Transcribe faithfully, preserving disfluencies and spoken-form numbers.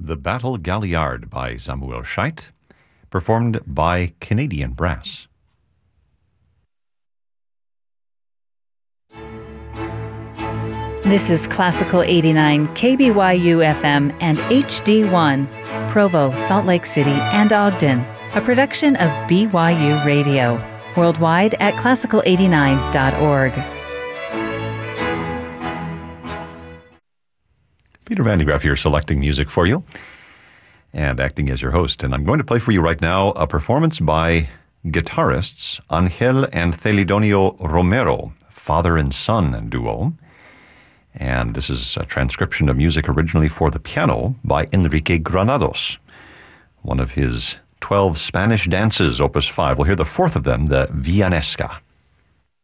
The Battle Galliard by Samuel Scheidt, performed by Canadian Brass. This is Classical eighty-nine K B Y U F M and H D one, Provo, Salt Lake City, and Ogden, a production of B Y U Radio, worldwide at classical eighty-nine dot org. Peter Van de Graaff here, selecting music for you and acting as your host. And I'm going to play for you right now a performance by guitarists Angel and Celidonio Romero, father and son duo. And this is a transcription of music originally for the piano by Enrique Granados, one of his twelve Spanish dances, Opus five. We'll hear the fourth of them, the Villanesca.